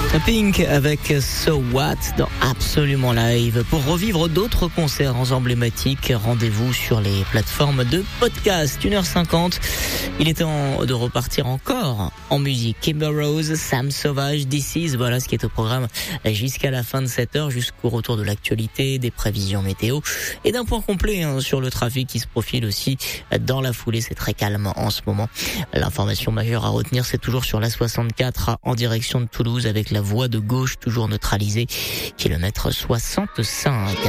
Pink avec So What dans Absolument Live. Pour revivre d'autres concerts emblématiques, rendez-vous sur les plateformes de podcast. 1h50. Il est temps de repartir encore en musique. Kimber Rose, Sam Sauvage, This Is, voilà ce qui est au programme jusqu'à la fin de cette heure, jusqu'au retour de l'actualité, des prévisions météo et d'un point complet sur le trafic qui se profile aussi dans la foulée. C'est très calme en ce moment. L'information majeure à retenir, c'est toujours sur la 64 en direction de Toulouse avec la voie de gauche toujours neutralisée, kilomètre 65.